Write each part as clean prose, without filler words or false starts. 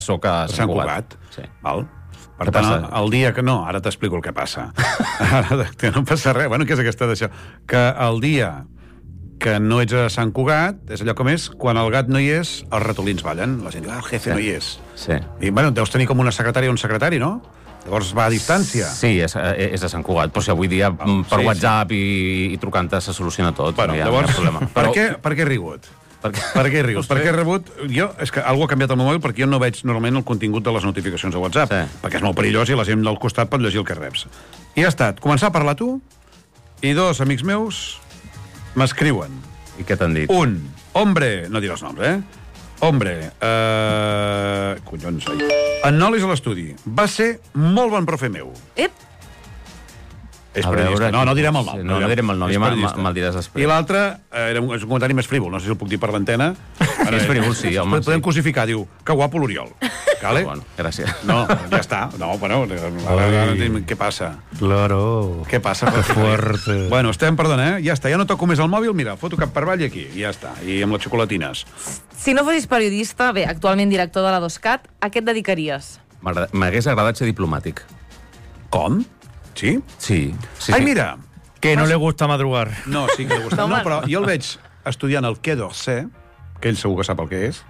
soc a Sant Cugat. Sí. Val. Per tant, el dia que... No, ara t'explico el que passa. Que no passa res. Bueno, què és aquesta d'això? Que el dia que no ets a Sant Cugat, és allò com és, quan el gat no hi és, els ratolins ballen. La gent diu, el jefe no hi és. Sí. I, bueno, deus tenir com una secretària o un secretari, no? Llavors va a distància. Sí, és a Sant Cugat, però si avui dia per WhatsApp i trucant-te se soluciona tot. Bueno, no llavors, problema. Per què he rigut? Per què he rigut? Perquè he rebut... És que algú ha canviat el meu mòbil perquè jo no veig normalment el contingut de les notificacions de WhatsApp, perquè és molt perillós i la gent del costat pot llegir el que reps. I ha estat començar a parlar tu i dos amics meus m'escriuen. I què t'han dit? Un, hombre... No diré els noms, Hombre, collons, en Nolis a l'estudi. Va ser molt bon profe meu. Ep! És periodista. No direm el nom. No direm el nom, ja me'l diràs després. I l'altre, era un comentari més frívol, no sé si el puc dir per l'antena. És frívol, sí, home. Podem cosificar, diu, que guapo l'Oriol. Vale? Bueno, gràcies. No, ja està. No, bueno, què passa? Claro. Què passa? Que fuerte. Bueno, perdona, ja està. Ja no toco més el mòbil, mira, foto cap per avall aquí, i ja està. I amb les xocolatines. Si no fossis periodista, bé, actualment director de la 2CAT, a què et dedicaries? M'hagués agradat ser diplomàtic. Com? Sí? Sí. Ai, mira! Que no le gusta madrugar. No, sí que li gusta. No, però jo el veig estudiant el Quai d'Orsay, que ell segur que sap el que és.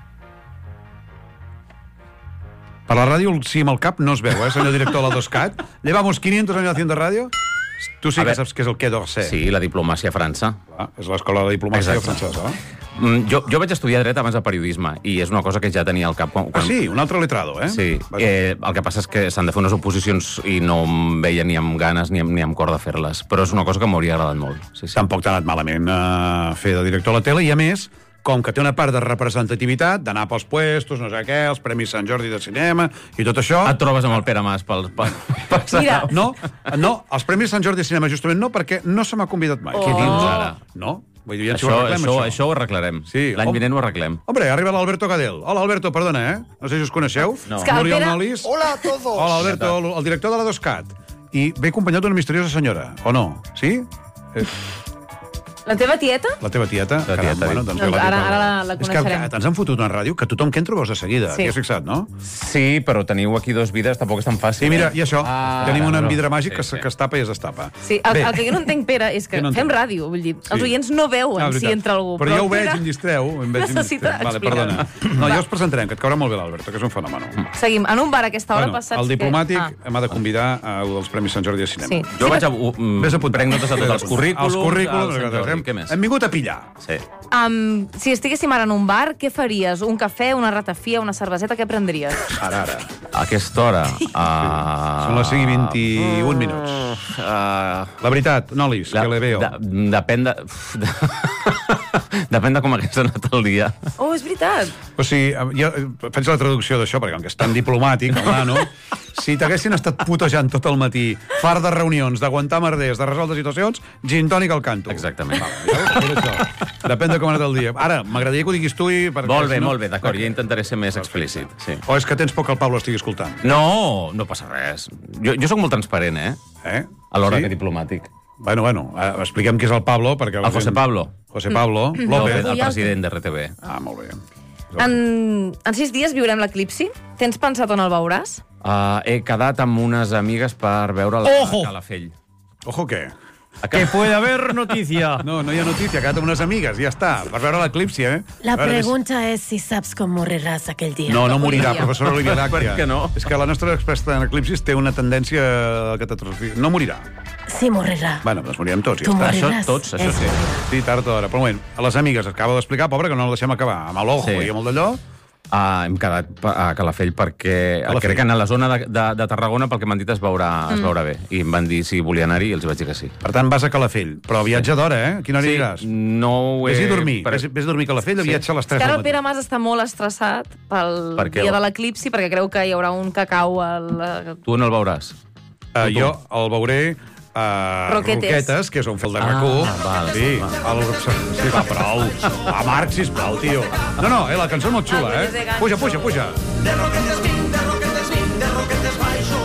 Per la ràdio, sí, amb el cap no es veu, senyor director de la 2CAT. Llevamos 500 años haciendo radio. Tu sí que saps què és el Quai d'Orsay. Sí, la diplomàcia a França. És l'escola de diplomàcia francesa. Jo vaig estudiar dret abans de periodisme i és una cosa que ja tenia al cap. Ah, sí? Un altre letrado, Sí. El que passa és que s'han de fer unes oposicions i no em veia ni amb ganes ni amb cor de fer-les. Però és una cosa que m'hauria agradat molt. Sí. Tampoc t'ha anat malament fer de director a la tele i, a més, com que té una part de representativitat, d'anar pels puestos, no sé què, els Premis Sant Jordi de cinema i tot això... Et trobes amb el Pere Mas Mira. No, els Premis Sant Jordi de cinema justament no, perquè no se m'ha convidat mai. Què dius ara? No. Vull dir, això ho arreglarem. Sí. L'any vinent ho arreglem. Hombre, arriba l'Alberto Gadel. Hola, Alberto, perdona, No sé si us coneixeu. No. Oriol Nolis. Hola a todos. Hola, Alberto, el director de la 2CAT. I ve acompanyat d'una misteriosa senyora, o no? Sí? La teva tieta? La teva tieta? La tieta, Caram, doncs ara la coneixerem. És que ens han fotut una ràdio que tothom que entra veus de seguida. Sí. T'hi has fixat, no? Sí, però teniu aquí dos vides, tampoc és tan fàcil. I mira, i això, tenim un vidre màgic que es tapa i es destapa. Sí, el que jo no entenc, Pere, és que fem ràdio, vull dir, els oients no veuen si entra algú. Però jo ho veig, em distreu. Necessita explicar. Perdona. No, ja us presentarem, que et caurà molt bé l'Alberto, que és un fenomen. Seguim, en un bar a aquesta hora passats... El diplomàtic m'ha de convidar als Premis Sant Jordi de cinema. Jo vaig a prenc notes a tots els currículums. Què més? Hem vingut a pillar. Sí. Si estiguéssim ara en un bar, què faries? Un cafè, una ratafia, una cerveseta, què prendries? Ara. A aquesta hora... Són les 5 i 21 minuts. La veritat, Nolis, que le veo. Depèn de com hagués anat el dia. Oh, és veritat. O sigui, jo faig la traducció d'això, perquè com que és tan diplomàtic, el nano, si t'haguessin estat putejant tot el matí, far de reunions, d'aguantar merders, de resoldre situacions, gin tònic al canto. Exactament. Depèn de com ha anat el dia. Ara, m'agradaria que ho diguis tu i... Molt bé, d'acord, ja intentaré ser més explícit. Sí. O és que tens por que el Pablo estigui escoltant? No passa res. Jo sóc molt transparent, a l'hora que diplomàtic. Bueno, expliquem qui és el Pablo, perquè... El José Pablo. José Pablo López. El president de RTV. Ah, molt bé. En 6 dies viurem l'eclipsi. Tens pensat on el veuràs? He quedat amb unes amigues per veure la Calafell. Ojo, què? Que puede haber noticia. No hi ha notícia, ha quedat amb unes amigues, ja està, per veure l'eclipsi, La pregunta és si saps com moriràs aquell dia. No morirà, professora Olivia Làctia. Per què no? És que la nostra experta en eclipsis té una tendència a catastrofia. No morirà. Sí, morirà. Bueno, doncs morirem tots, Tu ja està. moriràs. Tots, això sí. Sí, tard o d'hora. Però un moment, a les amigues acaba d'explicar, pobra, que no la deixem acabar, amb l'ojo i amb el d'allò. Hem quedat a Calafell perquè crec que en la zona de Tarragona, pel que m'han dit, es veurà bé. I em van dir si volia anar-hi i els vaig dir que sí. Per tant, vas a Calafell, però viatge d'hora, A quina hora aniràs? No ho he... Vés a dormir a Calafell o viatge a les 3 del Ara matí? el Pere Mas està molt estressat pel dia de l'eclipsi, perquè creu que hi haurà un cacau Tu on el veuràs? Jo el veuré Roquetes, que és on fer el de RAC1. Sí, va, prou. Va, Marc, sisplau, tio. No, la cançó és molt xula, Puja. De roquetes vinc, de roquetes baixo.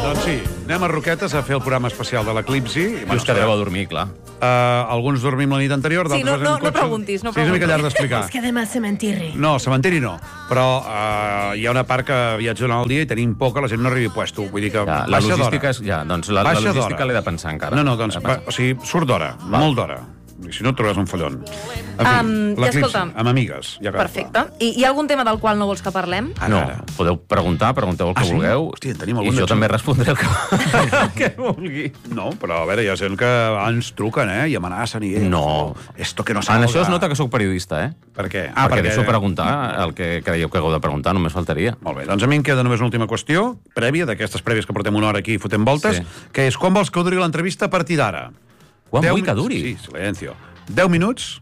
Doncs sí, anem a Roquetes a fer el programa especial de l'Eclipsi. Us quedareu a dormir, clar. Alguns dormim la nit anterior, Sí, d'altres no en cotxe. preguntis, no Sí, és una mica llarg d'explicar. Es que además cementirri. No, cementiri no. Però hi ha una part que viatjo durant el dia i tenim por que la gent no arribi a puesto. Vull dir que Ja, la baixa logística d'hora. és... Ja, doncs la Baixa logística d'hora. l'he de pensar encara. No, doncs, o sigui, surt d'hora, molt d'hora. I si no, et trobaràs un follon. En fi, I l'Eclipsi, escolta. amb amigues. Ja Perfecte. I hi ha algun tema del qual no vols que parlem? No, podeu preguntar, pregunteu el que sí? vulgueu. Hòstia, en tenim I algun jo de també respondré el que vulgui. No, però a veure, hi ha gent que ens truquen, i amenacen i... No. Esto que no En salga. això es nota que sóc periodista, eh? Per què? Perquè deixo preguntar el que creieu que heu de preguntar, només faltaria. Molt bé, doncs a mi em queda només una última qüestió, prèvia, d'aquestes prèvies que portem una hora aquí i fotem voltes, Sí. que és quan vols que duri l'entrevista a partir d'ara? Quan 10 vull que minuts? duri? Sí, silencio. 10 minuts?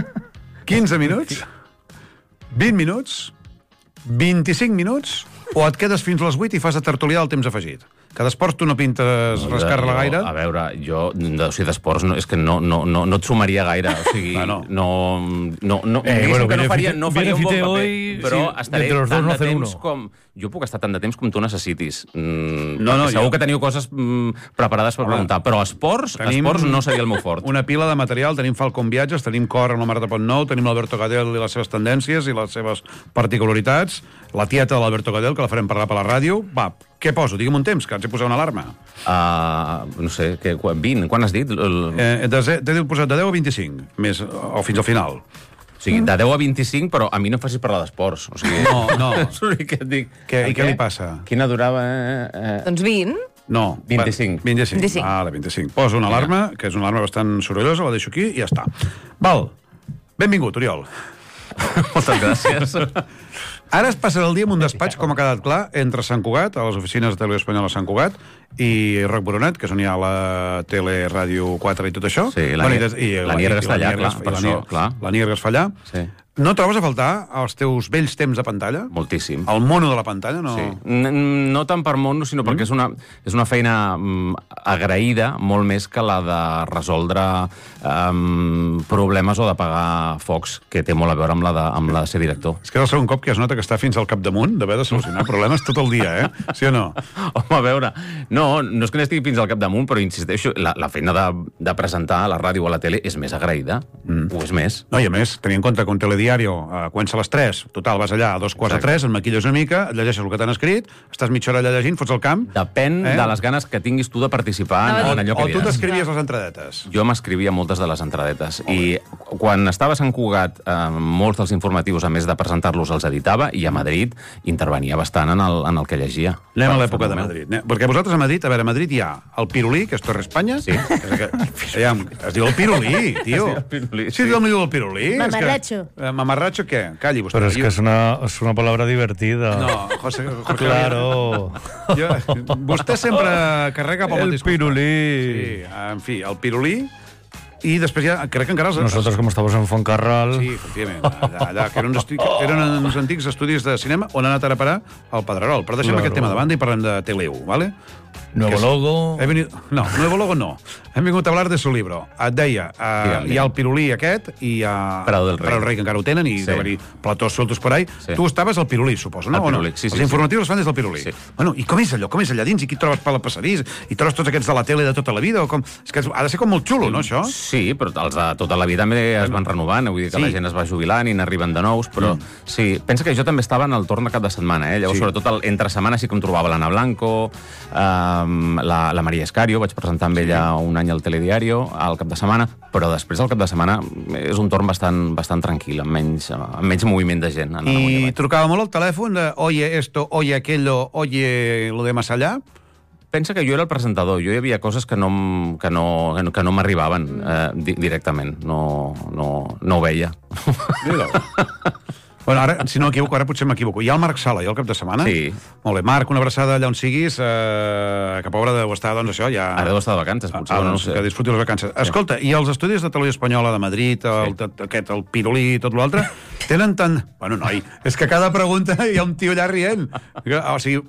15 minuts? 20 minuts? 25 minuts? O et quedes fins a les 8 i fas de tertulià del temps afegit? Que d'esports tu no pintes rascar-la gaire? A veure, jo, o sigui, d'esports, és que no et sumaria gaire. O sigui, no. diguéssim que no faria un bon paper, hoy, però sí, estaré entre los dos tant no de hacen temps uno. com... Jo puc estar tant de temps com tu necessitis. No, Segur jo- que teniu coses preparades per preguntar, però esports no seria el meu fort. Una pila de material, tenim Falcon Viatges, tenim Cor amb la Marta Pontnou, tenim l'Alberto Gadel i les seves tendències i les seves particularitats, la tieta de l'Alberto Gadel, que la farem parlar per la ràdio. Va, què poso? Digue'm un temps, que haig de posar una alarma. No sé, 20, quan has dit? T'he posat de 10 a 25, més, o fins al final. O sigui, de 10 a 25, però a mi no em facis parlar d'esports. O sigui, No. és l'únic que et dic. I què li passa? Quina durava... Doncs 20. No. 25. 25. Vale, 25. Poso una alarma, que és una alarma bastant sorollosa, la deixo aquí i ja està. Val. Benvingut, Oriol. Moltes gràcies. Ara es passarà el dia en un despatx, com ha quedat clar, entre Sant Cugat, a les oficines de Televisió Espanyola a Sant Cugat, i Roc Boronat, que és on hi ha la tele, ràdio 4 i tot això. Sí, la Nierga està allà, clar, per això, clar. La Nierga es fa allà. Sí. No trobes a faltar els teus vells temps de pantalla? Moltíssim. El mono de la pantalla, no? Sí. No tant per mono, sinó perquè és una feina agraïda, molt més que la de resoldre problemes o de pagar focs, que té molt a veure amb la de ser director. És que és el segon cop que es nota que està fins al capdamunt d'haver de solucionar problemes tot el dia, Sí o no? Home, a veure, no és que n'estigui fins al capdamunt, però insisteixo, la feina de presentar a la ràdio o a la tele és més agraïda, ho és més. No, i a més, tenint en compte que un telediari comença a les 3, total, vas allà a 2:45, et maquilles una mica, et llegeixes el que t'han escrit, estàs mitja hora allà llegint, fots el camp... Depèn de les ganes que tinguis tu de participar en allò que O tu diràs. t'escrivies les entradetes. Jo m'escrivia moltes de les entradetes i quan estava a Sant Cugat molts dels informatius, a més de presentar-los, els editava i a Madrid intervenia bastant en el que llegia. Anem a l'època de Madrid. Perquè vosaltres a Madrid, a Madrid hi ha el Pirulí, que és Torre Espanya. Sí. Es diu el Pirulí, tio. Es diu el Pirulí, Sí, diu el Pirulí. Mamarracho. Mamarracho, què? Calli, vostè. Pero es que es una palabra divertida. No, José Claro. Vostè sempre carrega pel El mateix costat. pirulí. Sí, en fi, el Pirulí. I després ja, crec que encara... Nosotros, como estamos en Foncarral... Sí, efectivament, allà que eren uns antics estudis de cinema on ha anat ara a parar el Pedrerol. Però deixem aquest tema de banda i parlem de Teleu, ¿vale? Nuevo logo... Nuevo logo no. Hem vingut a hablar de su libro. Et deia, hi ha el Pirulí aquest i hi ha Prado del Rey, que encara ho tenen, i Sí. deu haver-hi platós sueltos por ahí. Sí. Tu estaves al Pirulí, suposo, no? Al O no? Pirulí, sí, Els informatius els fan des del Pirulí. Sí. Bueno, i com és allò? Com és allà dins? I qui trobes per la passadís? I trobes tots aquests de la tele de tota la vida? O com... És que ha de ser com molt xulo, no, això? Sí, però els de tota la vida també es van renovant, vull dir que Sí. la gent es va jubilant i n'arriben de nous, però sí, pensa que jo també estava en el torn de cap de setmana, llavors Sí. sobretot entre setmana sí que em trobava l'Anna Blanco, la Maria Escario, vaig presentar amb ella un any al Telediario, al cap de setmana, però després al cap de setmana és un torn bastant tranquil, amb menys moviment de gent. I trucava molt al telèfon de oye esto, oye aquello, oye lo de más allá? Pensa que jo era el presentador, jo hi havia coses que no m'arribaven directament, no ho veia. Bueno, ara, si no m'equivoco, ara potser m'equivoco. Hi ha el Marc Sala, jo el cap de setmana? Sí. Molt bé, Marc, una abraçada allà on siguis, que pobre deu estar, doncs això, ja... Ara deu estar de vacances, potser. Doncs, que disfruti les vacances. Escolta, i els estudis de Televisió Espanyola de Madrid, el Pirulí i tot l'altre, tenen tant... Bueno, noi, és que cada pregunta hi ha un tio allà rient. O sigui,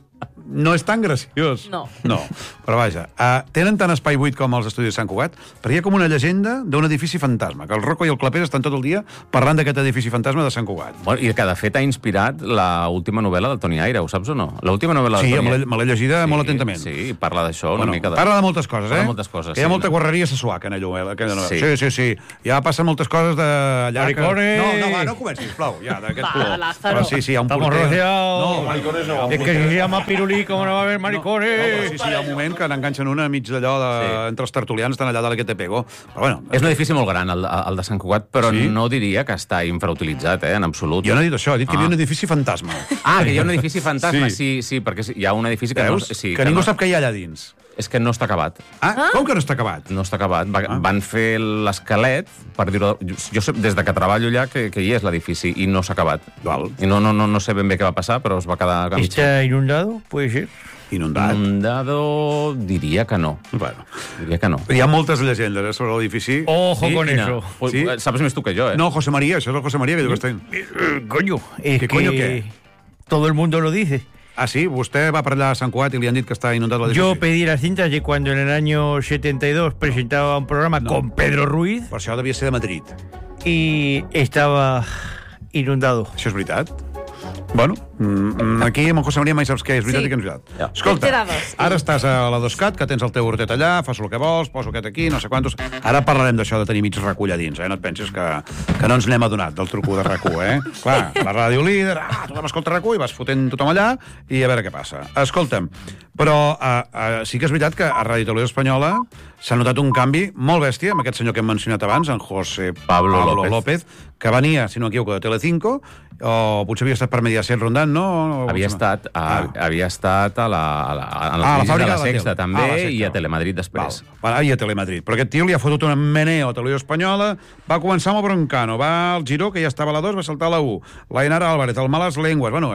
no és tan graciós. No. No, però vaja. Tenen tant espai buit com els estudis de Sant Cugat, perquè hi ha com una llegenda d'un edifici fantasma, que el Rocco i el Clapés estan tot el dia parlant d'aquest edifici fantasma de Sant Cugat. Bueno, i que, de fet, ha inspirat l'última novel·la del Toni Aire, ho saps o no? L'última novel·la del Sí, Toni Aire. me l'he llegida molt atentament. Sí, parla d'això una mica. Parla de moltes coses, Parla de moltes coses, que hi ha sí. molta guarreria sessuaca en aquella novel·la. Sí. Sí. Ja passen moltes coses de... Maricones! No comencis, sisplau, ja, d'aquest Va, color. Lázaro. Però sí, hi ha un Estamos porter... rodeados. No, maricones no. Es que si se llama Pirulí, ¿cómo no va a haber maricones? Sí, hi ha un moment que n'enganxen una mig d'allò entre els tertulians, estan allà de la que te pego. Però bueno... És un edifici molt gran, el de Sant Cugat, però Sí? no diria que està infrautilitzat, en absolut. Jo no he dit això, he dit que hi havia un edifici fantasma. Ah, que hi ha un edifici fantasma, Sí. sí, perquè hi ha un edifici que Veus? Que ningú sap què hi ha allà dins. És que no està acabat. Com que no està acabat? No està acabat. Van fer l'esquelet, per dir-ho... Jo sé, des de que treballo allà, que hi és l'edifici, i no s'ha acabat. Val. I no sé ben bé què va passar, però es va quedar... ¿Está inundado? Puede ser. Inundat. Inundado, diria que no. Bueno. Diria que no. Hi ha moltes llegendes sobre l'edifici. Ojo con Quina? eso. Pues, Sí? Saps més tu que jo, No, José María, això és el José María que diu que està... Coño, es ¿Qué que coño qué? todo el mundo lo dice. Ah, sí? Vostè va per allà a Sant Cugat i li han dit que està inundat l'edifici? Yo pedí las cintas de cuando en el año 72 presentaba un programa con Pedro Ruiz Però això devia ser de Madrid. y estaba inundado. Això és veritat? Bueno, aquí amb el José María mai saps què és veritat Sí. i què no és veritat. Ja. Escolta, Té dades. ara estàs a la Doscat, que tens el teu hortet allà, fas el que vols, poso aquest aquí, no sé quantos... Ara parlarem d'això de tenir mig recull a dins, no et pensis que no ens n'hem adonat del truco de RAC1, Clar, la ràdio líder, tothom escolta RAC1 i vas fotent tothom allà i a veure què passa. Escolta'm, però sí que és veritat que a Ràdio Televisió Espanyola s'ha notat un canvi molt bèstia amb aquest senyor que hem mencionat abans, en José Pablo López, que venia, si no m'equivoco, de Telecinco, o potser havia estat per Mediaset rondant, no? Havia estat a la fàbrica de la de la Sexta, tele. també, La Sexta. i a Telemadrid després. I a Telemadrid. Però aquest tio li ha fotut una meneo a Televisió Espanyola, va començar amb el Broncano, va al Giró, que ja estava a la 2, va saltar a la 1, la Inara Álvarez, el Malas Lenguas, bueno,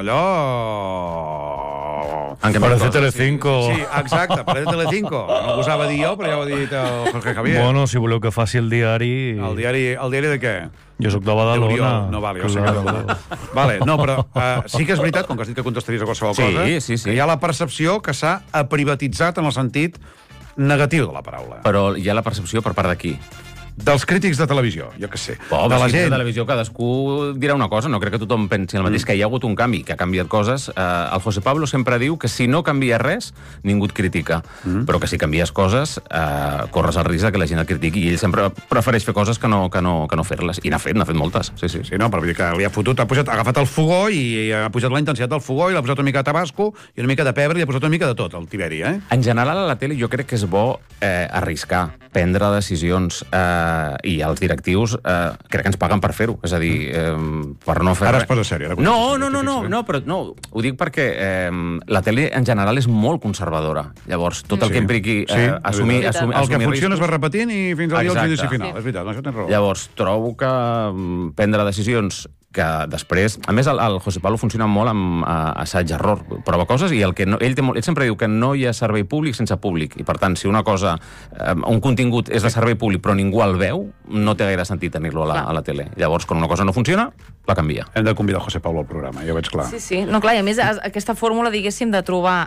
allò... En què Parece coses, Telecinco. Sí, exacte, parece Telecinco. No ho gosava dir jo, però ja ho ha dit el Jorge Javier. Bueno, si voleu que faci el diari... El diari de què? Jo sóc de Badalona. Oriol. No, vale, jo sé que vale, no, però sí que és veritat, com que has dit que contestaries a qualsevol cosa, sí. que hi ha la percepció que s'ha aprivatitzat en el sentit negatiu de la paraula. Però hi ha la percepció per part d'aquí. Dels crítics de televisió, jo què sé. Oh, de la gent. De televisió cadascú dirà una cosa, no crec que tothom pensi el mateix, que hi ha hagut un canvi, que ha canviat coses. El José Pablo sempre diu que si no canvia res, ningú et critica, però que si canvies coses, corres el risc que la gent et critiqui, i ell sempre prefereix fer coses que no fer-les, i n'ha fet moltes. Sí. Sí, no, però vull dir que li ha fotut, ha agafat el fogó i ha posat la intensitat del fogó i l'ha posat una mica de tabasco i una mica de pebre i ha posat una mica de tot, el Tiberi, En general, a la tele jo crec que és bo arriscar, prendre decisions, i els directius crec que ens paguen per fer-ho, és a dir, per no fer Ara res. es posa sèrio. No, però ho dic perquè la tele en general és molt conservadora. Llavors, tot el que impliqui assumir el que funciona riscos, es va repetint i fins al dia del Exacte. judici final. És veritat, això tens raó. Llavors, trobo que prendre decisions que després... A més, el José Pablo funciona molt amb assaig-error. Prova coses i ell sempre diu que no hi ha servei públic sense públic. I, per tant, si una cosa, un contingut és de servei públic però ningú el veu, no té gaire sentit tenir-lo a la tele. Llavors, quan una cosa no funciona, la canvia. Hem de convidar el José Pablo al programa, ja ho veig clar. Sí. No, clar, i a més, aquesta fórmula, diguéssim, de trobar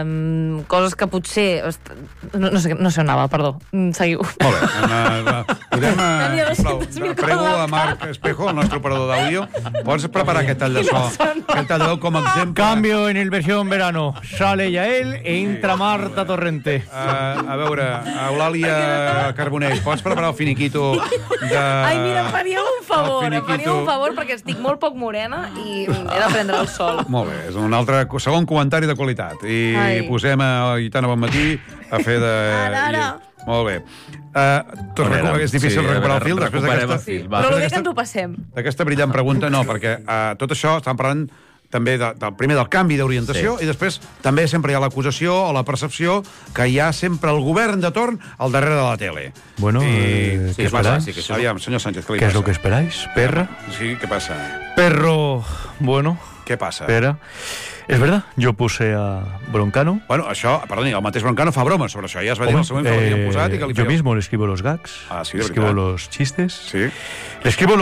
coses que potser... No sé on anava, perdó. Seguiu. Molt bé. Podem... Tenia 200.000 Prego coses a Marc Espejo, el nostre operador d'àudio. Pots preparar aquest tall de so? Aquest tall de veu com a exemple. Cambio en el versión verano. Sale Yael e entra Marta Torrente. A veure, Eulàlia Carbonell, pots preparar el finiquito de... Ai, mira, em faria un favor, finiquito. perquè estic molt poc morena i he de prendre el sol. Molt bé, és un altre segon comentari de qualitat. I posem a Aitana Bonmatí a fer de... Ara. Molt bé. És difícil recuperar el fil després d'aquesta... Però el bé que ens ho passem. D'aquesta brillant pregunta, no, perquè tot això estàvem parlant també primer del canvi d'orientació i després també sempre hi ha l'acusació o la percepció que hi ha sempre el govern de torn al darrere de la tele. Bueno, I ¿qué què passa? esperáis? Aviam, senyor Sánchez, què li ¿Qué es passa? lo que esperáis? ¿Perra? Sí, què passa? Perro, bueno, Què passa? espera. Es verdad, yo puse a Broncano. Bueno, això, perdoni, el mateix Broncano fa bromes sobre això. Ja es va dir en el següent que l'havien posat i que li yo feia... mismo le escribo los gags, Ah, sí, le de escribo verdad. los chistes, Sí. le escribo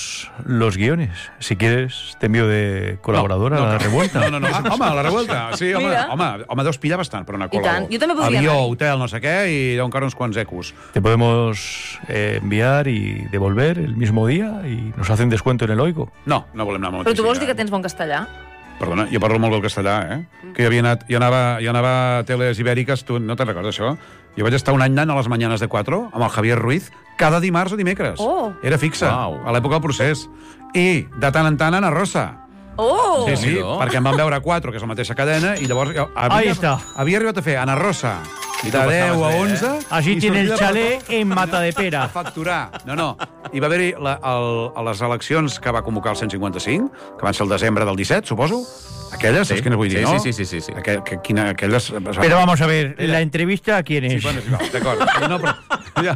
los guiones. Si quieres, te envío de colaboradora a la revuelta. No. Ah, home, a la revuelta. Sí, Mira. home, deus pillar bastant per una I tant. col·laboradora. Jo també podria Avió, anar. hotel, no sé què, i encara uns quants ecos. Te podemos enviar y devolver el mismo día y nos hacen descuento en el Oigo. No volem anar molt. Però tu vols dir que tens bon castellà? Perdona, jo parlo molt bé el castellà, Que jo anava a Teles Ibèriques, tu no te'n recordes, això? Jo vaig estar un any anant a les Mañanes de 4 amb el Javier Ruiz cada dimarts o dimecres. Oh. Era fixa, Uau. a l'època del procés. I, de tant en tant, Ana Rosa. Oh! Sí, Déu-n'hi-do. perquè em van veure 4, que és la mateixa cadena, i llavors Ahí está. havia arribat a fer Ana Rosa de tu ho 10 a passaves bé, 11. Así i tiene el sortida per chalet tot en a Matadepera. facturar. No. Hi va haver-hi a les eleccions que va convocar el 155, que van ser el desembre del 17, suposo. Aquelles, saps quines vull dir, no? Sí. Aquelles... Pero vamos a ver, la entrevista a quién Sí, es. bueno, és igual, d'acord. No, però... Ja.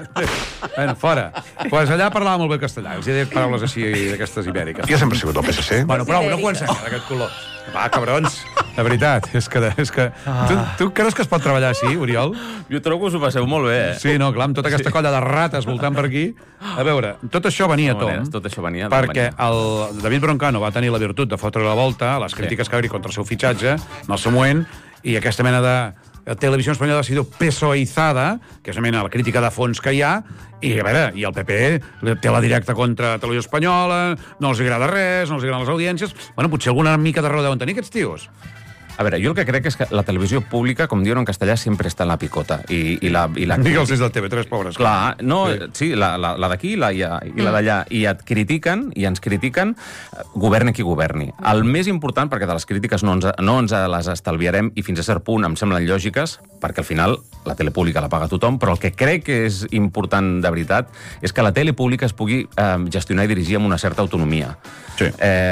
Bueno, fora. Pues allà parlava molt bé el castellà. Els he dit paraules així d'aquestes ibèriques. Jo sempre he sigut del PSC. Bueno, prou, no comencem d'aquest color. Va, cabrons. De veritat, és que... Tu creus que es pot treballar així, Oriol? Jo trobo que us ho passeu molt bé, Sí, no, clar, amb tota aquesta colla de rates voltant per aquí. A veure, tot això venia, Tom, Tot això venia. perquè el David Broncano va tenir la virtut de fotre la volta a les crítiques que va haver contra el seu fitxatge en el seu moment, i aquesta mena de televisió espanyola ha sido pesoizada, que és una mena la crítica de fons que hi ha, i a veure, i el PP té la directa contra Televisió Espanyola, no els agrada res, no els agraden les audiències. Bueno, potser alguna mica de raó deuen tenir aquests tios. A veure, jo el que crec és que la televisió pública, com diuen en castellà, sempre està en la picota. I la Digue'ls des del TV3, pobres. Clar, no, sí, la d'aquí i la d'allà. I et critiquen, i ens critiquen, governi qui governi. El més important, perquè de les crítiques no ens les estalviarem, i fins a cert punt em semblen lògiques, perquè al final la tele pública la paga tothom, però el que crec que és important de veritat és que la tele pública es pugui gestionar i dirigir amb una certa autonomia. Sí.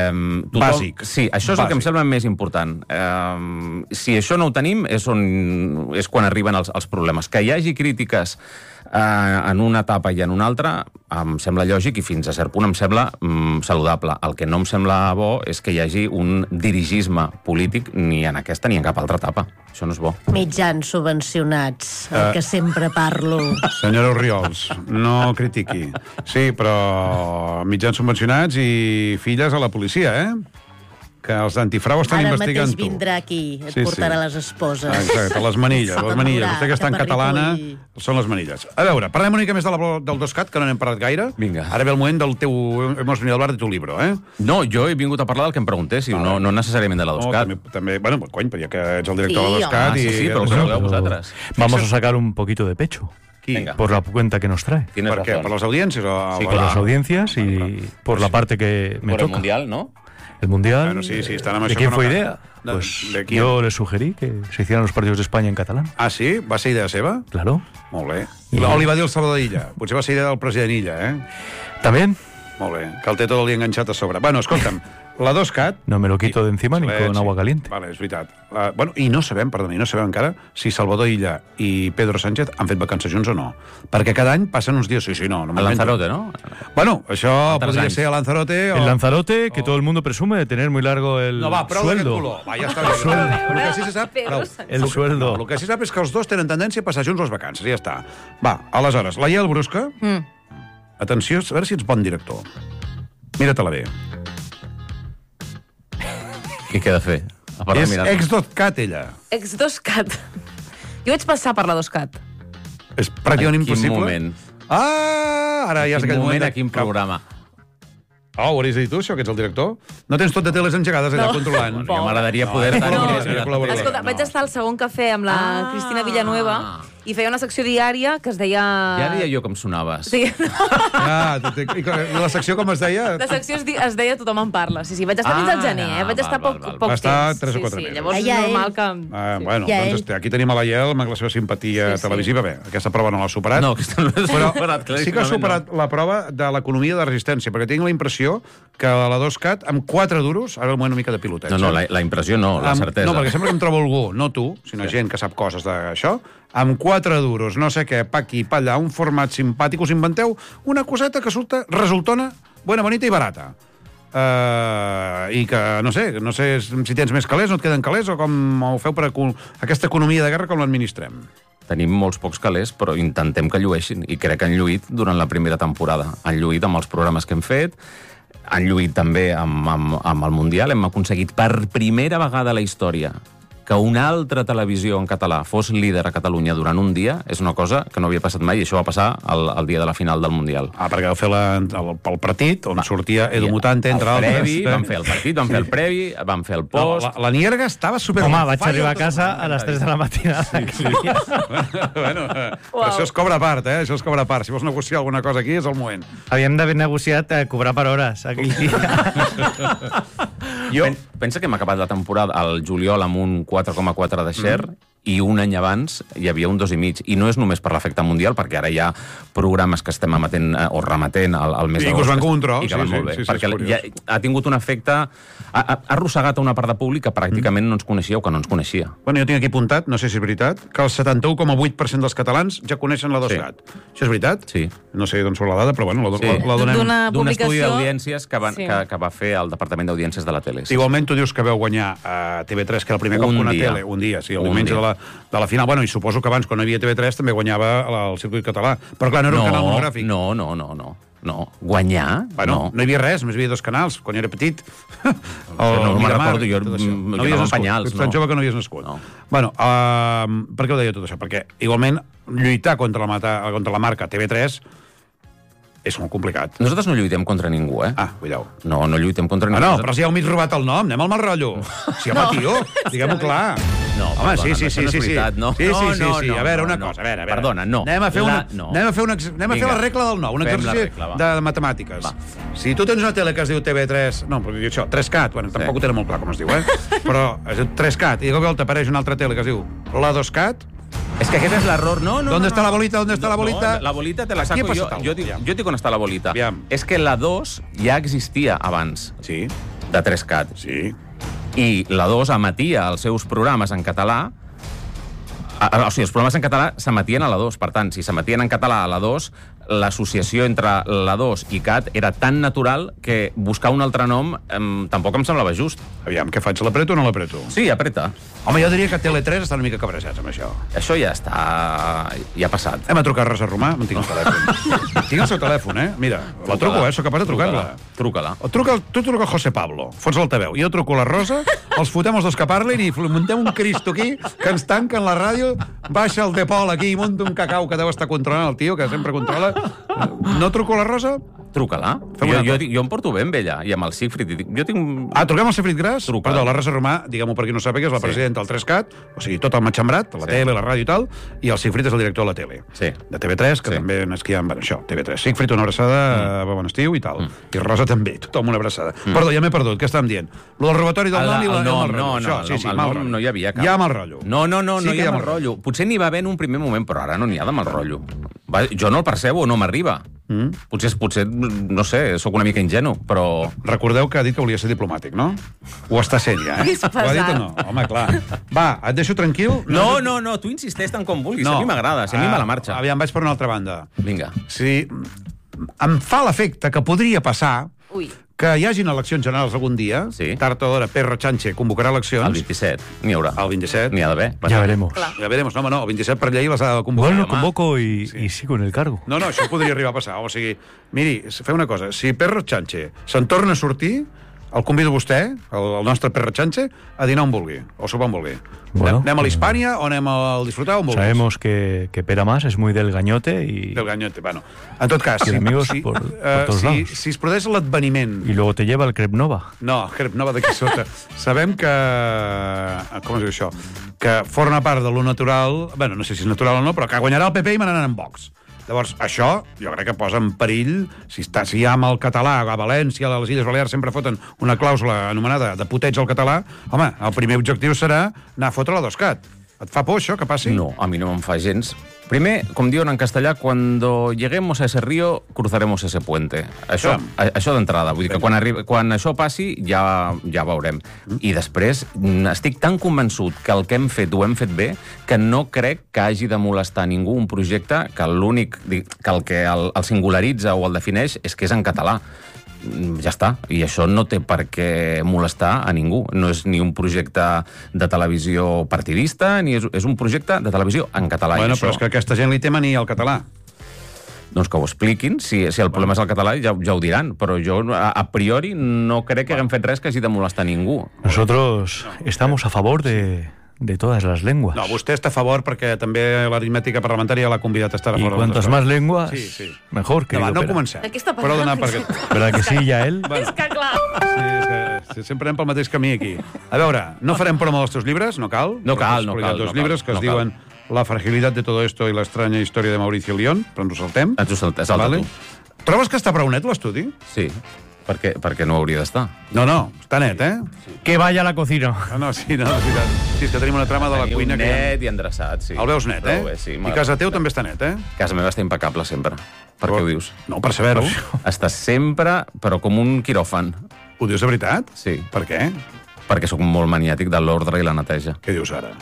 Bàsic. Sí, això és el que em sembla més important. Si això no ho tenim, és quan arriben els problemes. Que hi hagi crítiques en una etapa i en una altra, em sembla lògic i fins a cert punt em sembla saludable. El que no em sembla bo és que hi hagi un dirigisme polític ni en aquesta ni en cap altra etapa. Això no és bo. Mitjans subvencionats, el que sempre parlo. Senyora Oriols, no critiqui. Sí, però mitjans subvencionats i filles a la policia, Que els d'antifrau estan Ara investigant mateix tu. vindrà aquí, et Sí, portarà sí. les esposes. Exacte, les manilles. Vostè que està en cap a catalana, Ripoll. són les manilles. A veure, parlem una mica més del 2CAT, que no n'hem parlat gaire. Vinga. Ara ve el moment del teu... Hemos venido a hablar de tu libro, No, jo he vingut a parlar del que em preguntéssiu, no necessàriament de la 2CAT. També, bueno, cony, però ja que ets el director Sí, de la 2CAT... sí, però el que vulgueu vosaltres. Vamos a sacar un poquito de pecho Qui? Venga. por la cuenta que nos trae. Tienes Per què? razón. Per les audiències? O... Sí, Por clar. las audiencias y por la parte que me Por el toca. Mundial, ¿no? El Mundial. Bueno, sí, están amb ¿De això quién que no fue cal. idea? De- Pues ¿de quién? yo le sugerí que se hicieran los partidos de España en catalán. Ah, sí? Va ser idea seva? Claro. Molt bé. O li va dir el Salvador Illa. Potser va ser idea del president Illa, También Molt bé. Que el té tot el dia enganxat a sobre. Bueno, escolta'm, la 2CAT... no me lo quito de encima ni Sí, con sí. agua caliente. Vale, és veritat. Bueno, i no sabem encara si Salvador Illa i Pedro Sánchez han fet vacances junts o no. Perquè cada any passen uns dies... Sí, no. El Lanzarote, no? Bueno, això Altres podria anys. ser a Lanzarote o... El Lanzarote, que todo el mundo presume de tener muy largo el No, va, prou d'aquest sueldo. color. Va, ja està bé. El que sí se sap... Pedro Prou. Sánchez. El sueldo. No, el que sí sap és que els dos tenen tendència a passar junts les vacances, ja està. Va, aleshores, la Iel Brusca... Atenció, a veure si ets bon director. Mira-te-la bé. I què he de fer? A part de És mirar-te. ex-2CAT, ella. Ex-2CAT. Jo vaig passar per la 2CAT. És pràcticament En quin impossible. moment? Ah, ara ja és aquell moment... A quin programa? Oh, ho hauries de dir tu, això, que ets el director? No tens tot de teles engegades allà controlant. Ja m'agradaria poder estar... no, en no, col·laboradora. Escolta, vaig estar al segon cafè amb la Cristina Villanueva i feia una secció diària que es deia... Ja deia jo com sonaves. Sí, Ah, i la secció com es deia? la secció es deia Tothom en parla. Sí, vaig estar fins al gener, Vaig estar val, poc val. temps. Va estar 3 o 4 sí, mesos. Llavors és Ja normal que... Bueno, Ja doncs ell. aquí tenim a la Iel amb la seva simpatia Sí, sí. televisiva. Bé, aquesta prova no l'ha superat. No, aquesta no l'he Però superat, sí que ha superat la prova de l'economia de resistència, perquè tinc la impressió que a la 2CAT, amb 4 duros, ara el moment una mica de piloteig. No, la impressió no, la certesa. No, perquè sembla que em trobo algú, no tu, sinó gent que sap coses d'això, amb 4 duros, no sé què, pa aquí, pa allà, un format simpàtic, us inventeu una coseta que resultona bona, bonita i barata. i que, no sé si tens més calés, no et queden calés, o com ho feu per aquesta economia de guerra, com l'administrem? Tenim molts pocs calés, però intentem que llueixin, i crec que han lluït durant la primera temporada. Han lluït amb els programes que hem fet, han lluït també amb el Mundial, hem aconseguit per primera vegada a la història que una altra televisió en català fos líder a Catalunya durant un dia és una cosa que no havia passat mai, i això va passar el dia de la final del Mundial. Perquè vau fer el partit, on sortia Edu Mutante, entre altres. Vam fer el partit, vam fer el previ, vam fer el post... La Nierga estava super... Home, vaig arribar a casa a les 3 de la matinada. Bueno, això es cobra a part, Això es cobra a part. Si vols negociar alguna cosa aquí, és el moment. Havíem d'haver negociat cobrar per hores aquell dia. Pensa que hem acabat la temporada al juliol amb un 4,4 de share, i un any abans hi havia un 2,5. I no és només per l'efecte mundial, perquè ara hi ha programes que estem emetent o remetent al mes d'agost. I que us van com un tro. I que van molt bé. Perquè ha tingut un efecte... Ha arrossegat a una part de públic que pràcticament no ens coneixia o que no ens coneixia. Bueno, jo tinc aquí apuntat, no sé si és veritat, que el 71,8% dels catalans ja coneixen la DOSCAT. Això és veritat? Sí. No sé d'on surt la dada, però bueno, la donem. D'un estudi d'audiències que va fer el Departament d'Audiències de la tele. Igualment, tu dius que veu guanyar a TV3, que era el primer cop que una tele, un dia, sí, el diumenge de la final. Bueno, i suposo que abans, quan no hi havia TV3, també guanyava el circuit català. Però clar, no era un canal monogràfic. No. Guanyar? Bueno, no hi havia res, només hi havia 2 canals, quan jo era petit. No me'n recordo, jo anava amb penyals. Ets tan jove que no havies nascut. Bueno, per què ho deia tot això? Perquè, igualment, lluitar contra la marca TV3 és molt complicat. Nosaltres no lluitem contra ningú, cuidao. No lluitem contra ningú. No, però si ja heu mig robat el nom, anem al mal rotllo. Sí, home, tio, diguem-ho clar. No, home, sí. No. Sí. A veure, una cosa, a veure. Perdona, no. Anem a fer la regla del 9, un exercici de matemàtiques. Si tu tens una tele que es diu TV3... No, però això, 3CAT, bueno, tampoc ho tenen molt clar com es diu, Però es diu 3CAT, i de cop t'apareix una altra tele que es diu la 2CAT. Es que aquest és l'error, no. ¿Dónde está la bolita? ¿Dónde está la bolita? La bolita te la saco yo. Yo dic on està la bolita. És que la 2 ja existia abans. Sí. De 3CAT. Sí. I la 2 emetia els seus programes en català. O sigui, els programes en català s'emetien a la 2. Per tant, si s'emetien en català a la 2, l'associació entre la 2 i CAT era tan natural que buscar un altre nom tampoc em semblava just. Aviam, què faig? L'apreto o no l'apreto? Sí, apreta. Home, jo diria que Tele3 està una mica cabrejats amb això. Això ja està... ja ha passat. Hem a trucar a Rosa Romà? No tinc el telèfon. Tinc el seu telèfon, Mira, la truco, sóc capaç de trucar-la. Truca-la. Tu truca a José Pablo, fots l'altaveu. Jo truco a la Rosa, els fotem els dos que parlin i muntem un Cristo aquí que ens tanquen la ràdio, baixa el Depol aquí i munta un cacau que deu estar controlant el tio, que sempre controla. No truco a la Rosa? Truca-la. Jo em porto bé amb ella, i amb el Siegfried. Truquem al Siegfried Gras? Perdó, la Rosa Romà, diguem-ho per qui no sàpiga, és la presidenta del 3CAT, o sigui, tot el matxembrat, la tele, la ràdio i tal, i el Siegfried és el director de la tele. Sí. De TV3, que també n'és que hi ha... Això, TV3. Siegfried, una abraçada, bon estiu i tal. I Rosa també, tothom una abraçada. Perdó, ja m'he perdut, què estàvem dient? Lo del robatori del nom i el mal rotllo. El nom no hi havia cap. Hi ha mal rotllo. No hi ha mal rotllo. Potser n'hi va haver en un primer moment, però ara no n'hi ha de mal rotllo. Jo no el percebo, no m'arriba. Potser, no sé, sóc una mica ingenu, però... Recordeu que ha dit que volia ser diplomàtic, no? Ho està sent ja, És pesat. Ho ha dit o no? Home, clar. Va, et deixo tranquil. No, tu insisteix tant com vulguis. A mi m'agrada, a mi me la marxa. Aviam, vaig per una altra banda. Vinga. Sí, em fa l'efecte que podria passar que hi hagin eleccions generals algun dia, tard o d'hora, Pedro Sánchez convocarà eleccions... El 27, n'hi haurà. El 27. N'hi ha d'haver. Ya veremos. Ja veremos. No, el 27 per llei les ha de convocar. Bueno, convoco y sigo en el cargo. No, això podria arribar a passar. O sigui, miri, fem una cosa. Si Pedro Sánchez se'n torna a sortir, el convido a vostè, el nostre Pedro Sánchez, a dinar on vulgui, o sopar on vulgui. Bueno, anem a l'Hispània o anem a disfrutar on vulguis. Sabemos que Pere Mas es muy del gañote y... Del gañote, bueno. En tot cas, por todos lados. Si es produeix l'adveniment... Y luego te lleva el Crep Nova. No, Crep Nova d'aquí sota. Sabem que... Com es diu això? Que forma part de lo natural... Bueno, no sé si és natural o no, però que guanyarà el PP i manaran en Vox. Llavors, això jo crec que posa en perill, si ja amb el català, a València, a les Illes Balears sempre foten una clàusula anomenada de puteig al català, home, el primer objectiu serà anar a fotre la 2CAT. Et fa por això que passi? No, a mi no me'n fa gens. Primer, com diuen en castellà, cuando lleguemos a ese río, cruzaremos ese puente. Això d'entrada. Vull dir que quan això passi, ja veurem. I després, estic tan convençut que el que hem fet ho hem fet bé, que no crec que hagi de molestar ningú un projecte que l'únic... que el que el singularitza o el defineix és que és en català. ja està. I això no té per què molestar a ningú. No és ni un projecte de televisió partidista, ni és un projecte de televisió en català. Bueno, això... però és que aquesta gent li té mania al català. Doncs que ho expliquin, si el problema és el català ja ho diran, però jo a priori no crec que haguem fet res que hagi de molestar ningú. Nosotros estamos a favor de todas las lenguas. No, vostè està a favor perquè també l'aritmètica parlamentària l'ha convidat a estar a Y favor. cuantas más lenguas, Sí. mejor, querido No Pere. comencem. De què està Prou d'anar parlant? perquè... ¿Verdad que sí, Yael? És que clar... Sí, sempre anem pel mateix camí aquí. A veure, no farem promo dels teus llibres, no cal. No cal, Has no publicat cal, dos no llibres cal, que es no diuen La fragilidad de todo esto y la extraña historia de Mauricio León, però ens ho saltem. Ens ho salta tu. Trobes que està prou net l'estudi? Sí, perquè no hauria d'estar. No, està net, eh? Que vaya a la cocina. No, sí, és veritat. Sí, és que tenim una trama de la Teniu cuina que... net i endreçat, sí. El veus net, Prou eh? bé, sí, I casa teu també està net, eh? Casa meva està impecable sempre. Per què ho dius? No, per saber-ho. Està sempre, però com un quiròfan. Ho dius de veritat? Sí. Per què? Perquè sóc molt maniàtic de l'ordre i la neteja. Què dius ara?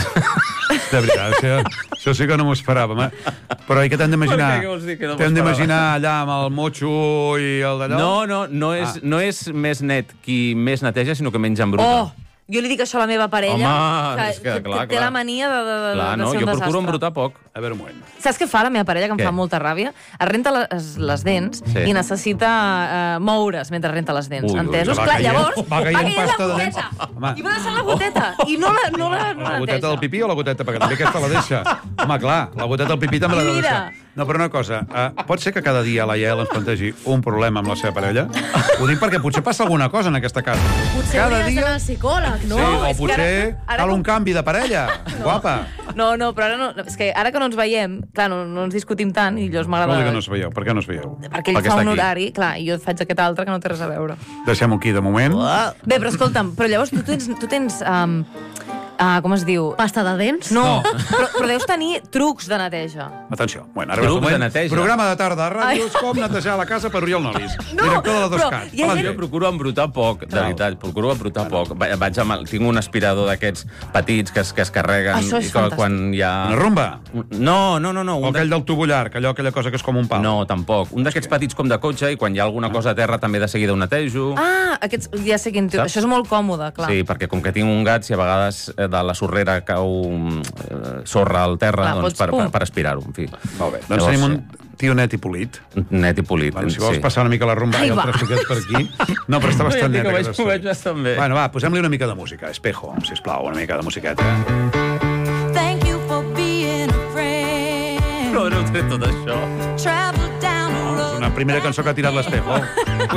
De veritat, això sí que no m'ho esperàvem, eh? Però i què t'hem d'imaginar? Per què vols dir que no m'ho T'hem esperava? d'imaginar allà amb el motxo i el d'allò? No és més net qui més neteja, sinó que menys embruta. Oh, jo li dic això a la meva parella. Home, és que clar, Té clar. la mania de Clar, no, ser un jo procuro desastre. embrutar poc. A veure, un moment. Saps què fa la meva parella, que em Què? fa molta ràbia? Es renta les dents Sí. i necessita moure's mentre renta les dents, Ui, ui, entesos? va Clar, caient- llavors va caient pasta de la dents. goteta. Home. I va deixant la goteta. I no la La goteta neteja. del pipí o la goteta? Perquè també aquesta la deixa. Home, clar, la goteta del pipí també l'ha de Mira. deixar. No, però una cosa, pot ser que cada dia la Yael ens plantegi un problema amb la seva parella? Ho dic perquè potser passa alguna cosa en aquesta casa. Potser hauries d'anar al psicòleg, no? Sí, o és que potser ara cal com- un canvi de parella. Guapa. No, però ara no... És que ara que no ens veiem, clar, no ens discutim tant i llavors Vol dir m'agrada... que no us veieu. Per què no us veieu? Perquè ell Perquè fa està un aquí. horari, clar, i jo faig aquest altre que no té res a veure. Deixem-ho aquí de moment. Bé, però escolta'm, però llavors tu tens com es diu? Pasta de dents? No, però deus tenir trucs de neteja. Atenció. Bueno, ara Trucs ve el moment. de neteja. Programa de tarda a ràdios, com netejar la casa per Oriol Nolis. No, Director de la però Doscat. hi ha gent- Jo procuro embrutar poc, de Bravo. veritat, procuro embrutar poc. Tinc un aspirador d'aquests petits que es carreguen Això és i que quan hi ha... Una rumba. No. O aquell del tubo llarg, aquella cosa que és com un pal. No, tampoc. Un d'aquests petits com de cotxe i quan hi ha alguna cosa a terra també de seguida ho netejo. Aquests, ja sé quin... Saps? Això és molt còmode, clar. Sí, perquè com que tinc un gat, si a vegades de la sorrera cau sorra al terra, Clar, doncs pots, pum. per aspirar-ho, en fi. Molt bé. Doncs tenim un tio net i polit. Net i polit. Bueno, si vols passar una mica la rumba Ai, i va. altres toquets per aquí... No, però està bastant net. aquest Ho veig estudi. bastant bé. Bueno, va, posem-li una mica de música. Espejo, sisplau, una mica de musiqueta. Thank you for being a friend. No, no he tret tot això. Travel down the road. És una primera cançó que ha tirat l'Espejo.